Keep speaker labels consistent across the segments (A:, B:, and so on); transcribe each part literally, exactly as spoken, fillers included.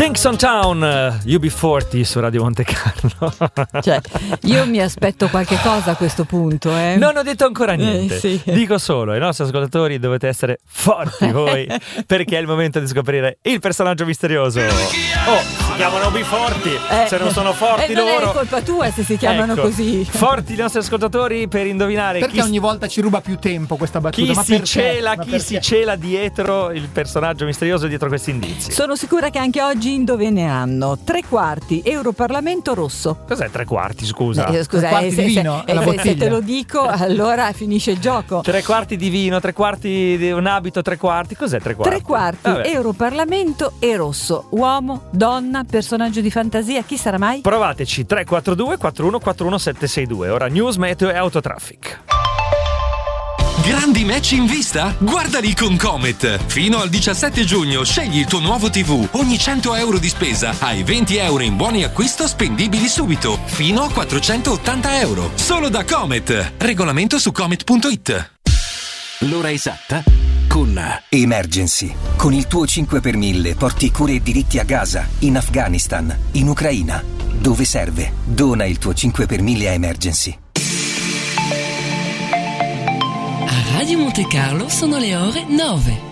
A: Kingston Town, uh, U B quaranta su Radio Monte Carlo.
B: Cioè, io mi aspetto qualche cosa a questo punto, eh.
A: Non ho detto ancora niente.
B: Eh, sì.
A: Dico solo, ai nostri ascoltatori dovete essere forti voi, perché è il momento di scoprire il personaggio misterioso. Oh, si chiamano U B quaranta,
B: Eh,
A: se non sono forti
B: eh, non
A: loro.
B: è colpa tua se si chiamano
A: Ecco,
B: così.
A: forti i nostri ascoltatori per indovinare
C: Perché
A: chi,
C: ogni volta ci ruba più tempo questa battuta?
A: chi
C: Ma
A: si
C: perché?
A: cela,
C: Ma
A: chi
C: perché?
A: si cela dietro il personaggio misterioso, dietro questi indizi.
B: Sono sicura che anche oggi indovineranno. Tre quarti, Europarlamento rosso.
A: Cos'è tre quarti, scusa?
B: Eh, scusa,
C: Tre quarti
B: eh,
C: di
B: se,
C: vino
B: se-
C: alla
B: eh, se- se
C: bottiglia.
B: te lo dico, allora finisce il gioco.
A: Tre quarti di vino, tre quarti di un abito, tre quarti. Cos'è tre quarti?
B: Tre quarti,
A: Vabbè.
B: Europarlamento e rosso. Uomo, donna, personaggio di fantasia, chi sarà mai?
A: Provateci tre quattro due quattro uno quattro uno sette sei due. Ora news, meteo e autotraffic.
D: Grandi match in vista? Guardali con Comet! Fino al diciassette giugno scegli il tuo nuovo tivù. Ogni cento euro di spesa hai venti euro in buoni acquisto spendibili subito. Fino a quattrocentottanta euro. Solo da Comet. Regolamento su comet punto it.
E: L'ora esatta con Emergency. Con il tuo cinque per mille porti cure e diritti a Gaza, in Afghanistan, in Ucraina. Dove serve? Dona il tuo cinque per mille a Emergency.
F: A Radio Monte Carlo sono le ore nove.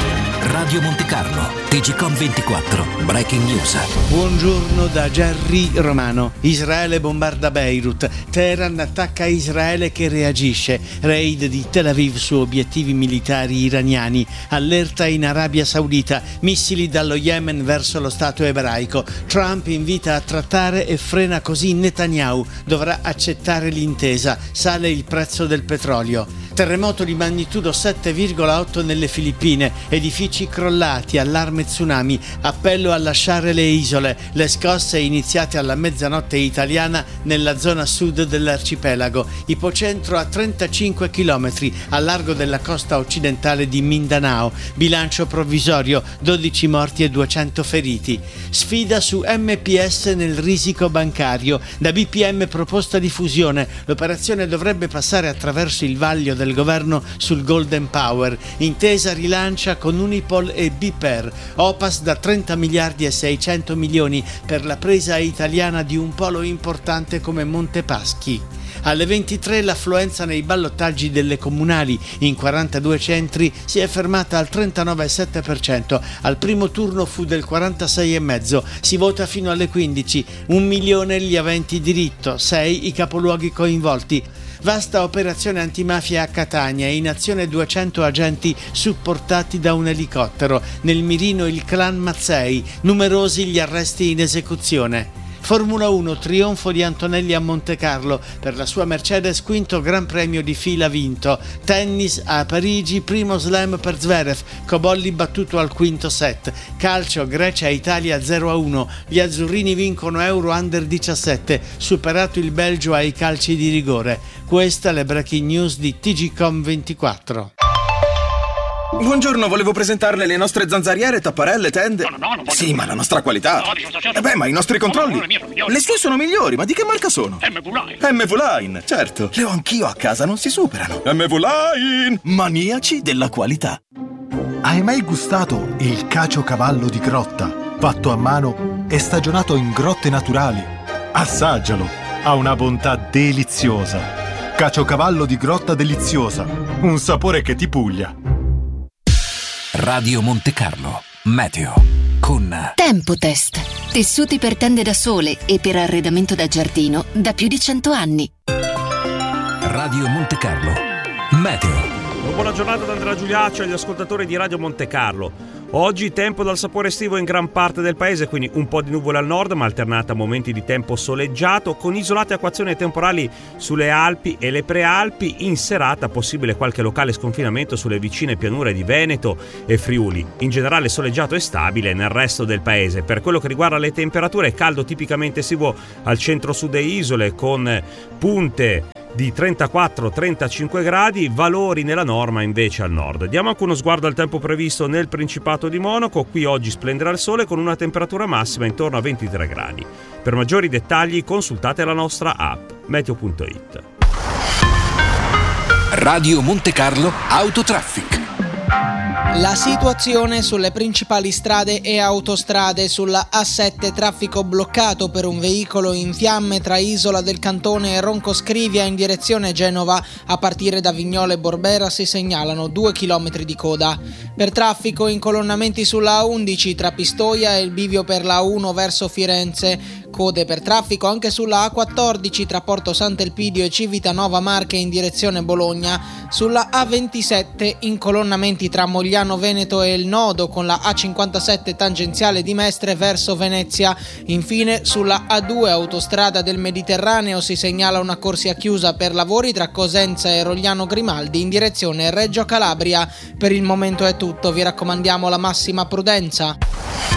E: Radio Monte Carlo, T G Com ventiquattro, Breaking News.
G: Buongiorno da Gerry Romano. Israele bombarda Beirut. Teheran attacca Israele che reagisce. Raid di Tel Aviv su obiettivi militari iraniani. Allerta in Arabia Saudita. Missili dallo Yemen verso lo Stato ebraico. Trump invita a trattare e frena così Netanyahu. Dovrà accettare l'intesa. Sale il prezzo del petrolio. Terremoto di magnitudo sette virgola otto nelle Filippine. Edifici crollati, allarme tsunami, appello a lasciare le isole. Le scosse iniziate alla mezzanotte italiana nella zona sud dell'arcipelago. Ipocentro a trentacinque chilometri a largo della costa occidentale di Mindanao. Bilancio provvisorio, dodici morti e duecento feriti. Sfida su M P S nel risico bancario. Da B P M proposta di fusione. L'operazione dovrebbe passare attraverso il vaglio del governo sul Golden Power. Intesa rilancia con Unipol e Biper. Opas da trenta miliardi e seicento milioni per la presa italiana di un polo importante come Montepaschi. Alle ventitré l'affluenza nei ballottaggi delle comunali in quarantadue centri si è fermata al trentanove virgola sette per cento. Al primo turno fu del quarantasei virgola cinque per cento. Si vota fino alle quindici. Un milione gli aventi diritto, sei i capoluoghi coinvolti. Vasta operazione antimafia a Catania, in azione duecento agenti supportati da un elicottero. Nel mirino il clan Mazzei, numerosi gli arresti in esecuzione. Formula uno, trionfo di Antonelli a Montecarlo, per la sua Mercedes quinto Gran Premio di fila vinto. Tennis a Parigi, primo slam per Zverev, Cobolli battuto al quinto set. Calcio, Grecia-Italia zero a uno, gli azzurrini vincono Euro Under diciassette, superato il Belgio ai calci di rigore. Questa le breaking news di T G Com ventiquattro.
H: Buongiorno, volevo presentarle le nostre zanzariere, tapparelle, tende.
I: No, no, no, non voglio.
H: Sì, ma la nostra qualità.
I: No, dico, certo.
H: Eh beh, ma i nostri controlli.
I: No, no, le mie sono migliori.
H: Le sue sono migliori, ma di che marca sono?
I: M V Line.
H: M V Line, certo. Le ho anch'io a casa, non si superano. M V Line, maniaci della qualità.
J: Hai mai gustato il caciocavallo di grotta, fatto a mano e stagionato in grotte naturali? Assaggialo, ha una bontà deliziosa. Caciocavallo di grotta deliziosa, un sapore che ti puglia.
E: Radio Monte Carlo, meteo con
F: Tempotest. Tessuti per tende da sole e per arredamento da giardino da più di cento anni.
E: Radio Monte Carlo, meteo.
K: Buona giornata da Andrea Giuliaccio agli ascoltatori di Radio Monte Carlo. Oggi tempo dal sapore estivo in gran parte del paese, quindi un po' di nuvole al nord ma alternata a momenti di tempo soleggiato con isolate acquazzoni temporali sulle Alpi e le Prealpi. In serata possibile qualche locale sconfinamento sulle vicine pianure di Veneto e Friuli. In generale soleggiato e stabile nel resto del paese. Per quello che riguarda le temperature, caldo tipicamente estivo al centro-sud e isole con punte di trentaquattro trentacinque gradi, valori nella norma invece al nord. Diamo anche uno sguardo al tempo previsto nel Principato di Monaco. Qui oggi splenderà il sole con una temperatura massima intorno a ventitré gradi. Per maggiori dettagli consultate la nostra app meteo punto it.
E: Radio Monte Carlo Autotraffic.
I: La situazione sulle principali strade e autostrade. Sulla A sette traffico bloccato per un veicolo in fiamme tra Isola del Cantone e Roncoscrivia in direzione Genova. A partire da Vignole Borbera si segnalano due chilometri di coda. Per traffico incolonnamenti sulla A undici tra Pistoia e il bivio per la A uno verso Firenze. Code per traffico anche sulla A quattordici tra Porto Sant'Elpidio e Civitanova Marche in direzione Bologna. Sulla A ventisette incolonnamenti tra Mogliano Veneto e il Nodo con la A cinquantasette tangenziale di Mestre verso Venezia. Infine sulla A due autostrada del Mediterraneo si segnala una corsia chiusa per lavori tra Cosenza e Rogliano Grimaldi in direzione Reggio Calabria. Per il momento è tutto, vi raccomandiamo la massima prudenza.